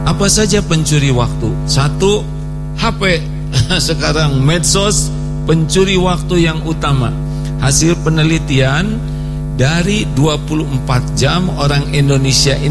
Apa saja pencuri waktu? Satu, HP. Sekarang medsos pencuri waktu yang utama. Hasil penelitian, dari 24 jam orang Indonesia ini